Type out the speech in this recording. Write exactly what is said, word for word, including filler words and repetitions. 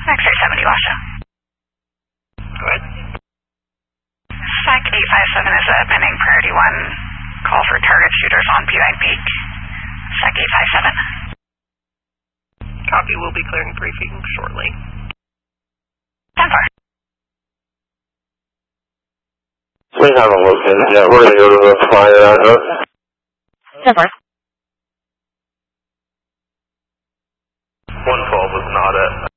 X-ray seventy, Washoe. Go ahead. S A C eight five seven is a pending priority one. Call for target shooters on Pine Peak. S A C eight five seven. Copy, we'll be clearing briefing shortly. ten four. We haven't located yet. We're going to go to the fire address. ten four. one twelve was not it.